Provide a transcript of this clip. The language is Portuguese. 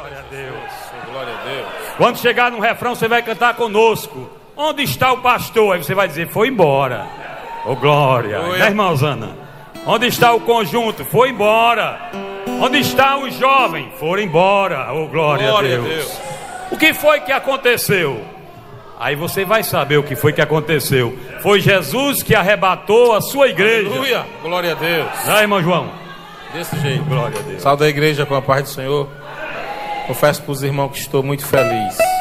Glória a Deus. Glória a Deus. Quando chegar no refrão, você vai cantar conosco. Onde está o pastor? Aí você vai dizer, foi embora. Ô, glória. Né, irmã Zana? Onde está o conjunto? Foi embora. Onde está os jovens? Foram embora. Ô, glória a Deus. O que foi que aconteceu? Aí você vai saber o que foi que aconteceu. Foi Jesus que arrebatou a sua igreja. Aleluia. Glória a Deus. Né, irmão João? Desse jeito. Glória a Deus. Salve a igreja com a paz do Senhor. Confesso para os irmãos que estou muito feliz.